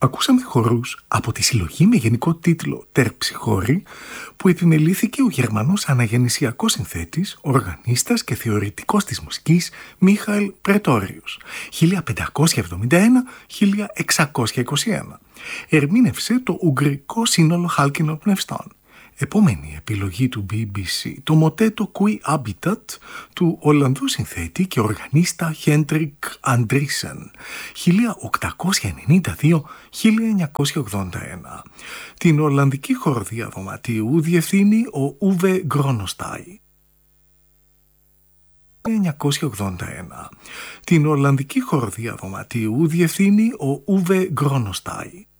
Ακούσαμε χορούς από τη συλλογή με γενικό τίτλο «Τερψιχώρη» που επιμελήθηκε ο Γερμανός αναγεννησιακός συνθέτης, οργανίστας και θεωρητικός της μουσικής Μίχαελ Πρετόριος 1571-1621. Ερμήνευσε το Ουγγρικό Σύνολο Χάλκινων Πνευστών. Επόμενη επιλογή του BBC, το μοτέτο Qui Habitat του Ολλανδού συνθέτη και οργανίστα Χέντρικ Αντρίσεν 1892-1981. Την Ολλανδική χοροδία δωματίου διευθύνει ο Ούβε Γκρόνοστάι. 1981. Την Ολλανδική χοροδία δωματίου διευθύνει ο Ούβε Γκρόνοστάι.